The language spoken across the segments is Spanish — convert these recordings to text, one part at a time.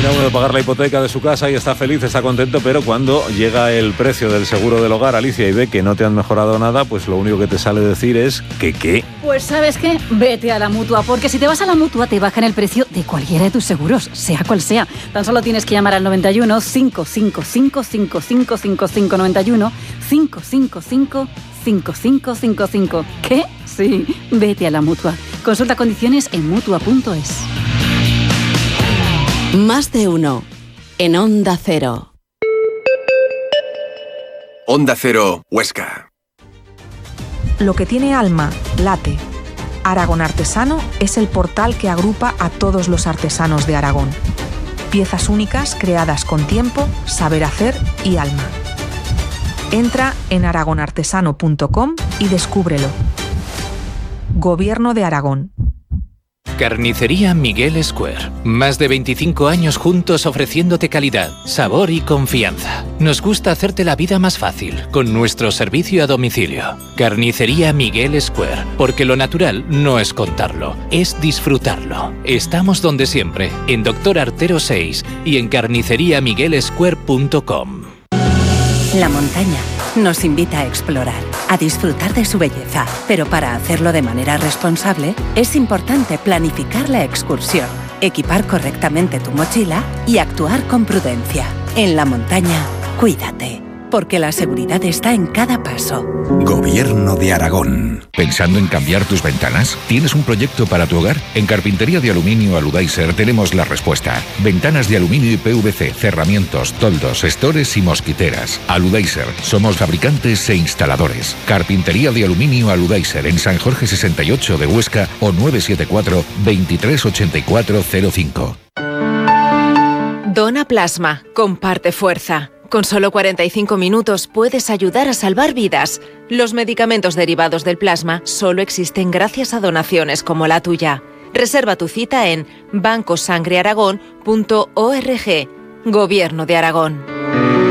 termina uno de pagar la hipoteca de su casa y está feliz, está contento, pero cuando llega el precio del seguro del hogar, Alicia, y ve que no te han mejorado nada, pues lo único que te sale decir es que ¿qué? Pues ¿sabes qué? Vete a la Mutua, porque si te vas a la Mutua te bajan el precio de cualquiera de tus seguros, sea cual sea. Tan solo tienes que llamar al 91 555 5555 91 555 5555. ¿Qué? Sí, vete a la Mutua. Consulta condiciones en Mutua.es. Más de uno en Onda Cero. Onda Cero, Huesca. Lo que tiene alma, late. Aragón Artesano es el portal que agrupa a todos los artesanos de Aragón. Piezas únicas creadas con tiempo, saber hacer y alma. Entra en aragonartesano.com y descúbrelo. Gobierno de Aragón. Carnicería Miguel Square. Más de 25 años juntos ofreciéndote calidad, sabor y confianza. Nos gusta hacerte la vida más fácil con nuestro servicio a domicilio. Carnicería Miguel Square, porque lo natural no es contarlo, es disfrutarlo. Estamos donde siempre, en Doctor Artero 6 y en carniceriamiguelsquare.com. La montaña nos invita a explorar, a disfrutar de su belleza, pero para hacerlo de manera responsable es importante planificar la excursión, equipar correctamente tu mochila y actuar con prudencia. En la montaña, cuídate, porque la seguridad está en cada paso. Gobierno de Aragón. ¿Pensando en cambiar tus ventanas? ¿Tienes un proyecto para tu hogar? En Carpintería de Aluminio Aludaiser tenemos la respuesta. Ventanas de aluminio y PVC, cerramientos, toldos, estores y mosquiteras. Aludaiser. Somos fabricantes e instaladores. Carpintería de Aluminio Aludaiser en San Jorge 68 de Huesca o 974 238405. Dona plasma. Comparte fuerza. Con solo 45 minutos puedes ayudar a salvar vidas. Los medicamentos derivados del plasma solo existen gracias a donaciones como la tuya. Reserva tu cita en bancosangrearagón.org. Gobierno de Aragón.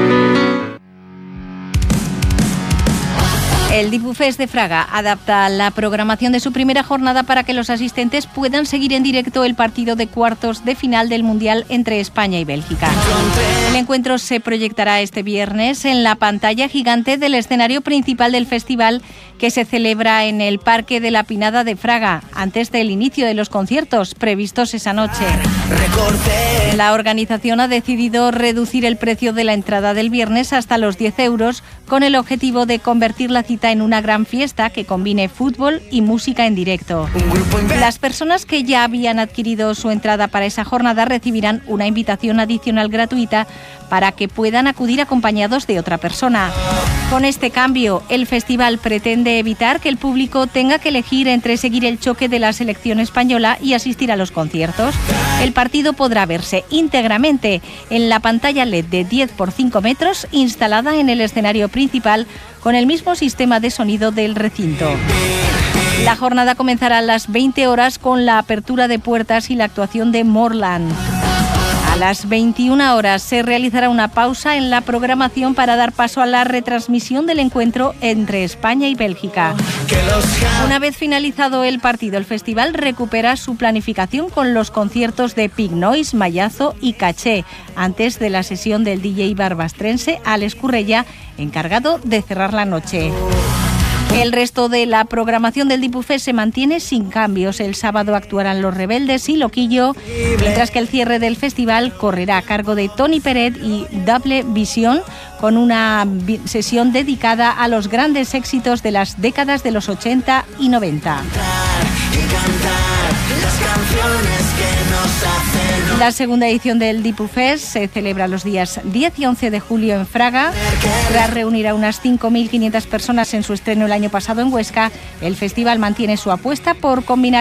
El DIPUFES de Fraga adapta la programación de su primera jornada para que los asistentes puedan seguir en directo el partido de cuartos de final del Mundial entre España y Bélgica. El encuentro se proyectará este viernes en la pantalla gigante del escenario principal del festival, que se celebra en el Parque de la Pinada de Fraga, antes del inicio de los conciertos previstos esa noche. La organización ha decidido reducir el precio de la entrada del viernes hasta los 10 euros, con el objetivo de convertir la cita en una gran fiesta que combine fútbol y música en directo. Las personas que ya habían adquirido su entrada para esa jornada recibirán una invitación adicional gratuita para que puedan acudir acompañados de otra persona. Con este cambio, el festival pretende evitar que el público tenga que elegir entre seguir el choque de la selección española y asistir a los conciertos. El partido podrá verse íntegramente en la pantalla LED de 10 por 5 metros instalada en el escenario principal, con el mismo sistema de sonido del recinto. La jornada comenzará a las 20 horas con la apertura de puertas y la actuación de Morland. A las 21 horas se realizará una pausa en la programación para dar paso a la retransmisión del encuentro entre España y Bélgica. Una vez finalizado el partido, el festival recupera su planificación con los conciertos de Pig Noise, Mayazo y Caché, antes de la sesión del DJ barbastrense Alex Currella, encargado de cerrar la noche. El resto de la programación del DIPUFES se mantiene sin cambios. El sábado actuarán Los Rebeldes y Loquillo, mientras que el cierre del festival correrá a cargo de Tony Peret y Double Vision, con una sesión dedicada a los grandes éxitos de las décadas de los 80 y 90. La segunda edición del DIPUFES se celebra los días 10 y 11 de julio en Fraga. Tras reunir a unas 5.500 personas en su estreno el año pasado en Huesca, el festival mantiene su apuesta por combinar